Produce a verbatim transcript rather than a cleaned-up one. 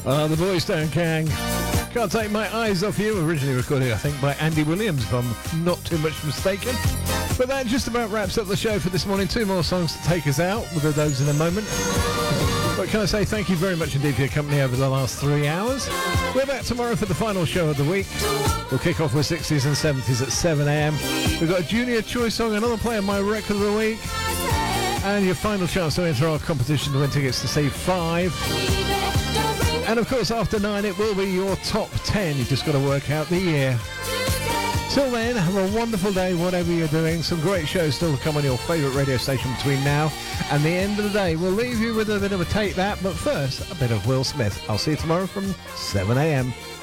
Uh, the Boys Down Gang. Can't Take My Eyes Off You, originally recorded, I think, by Andy Williams, if I'm not too much mistaken. But that just about wraps up the show for this morning. Two more songs to take us out. We'll do those in a moment. But can I say thank you very much indeed for your company over the last three hours. We're back tomorrow for the final show of the week. We'll kick off with sixties and seventies at seven a.m. We've got a Junior Choice song, another play of my record of the week. And your final chance to enter our competition to win tickets to see Five. And of course, after nine, it will be your top ten. You've just got to work out the year. Till then, have a wonderful day, whatever you're doing. Some great shows still to come on your favourite radio station between now and the end of the day. We'll leave you with a bit of a Take That, but first, a bit of Will Smith. I'll see you tomorrow from seven a.m.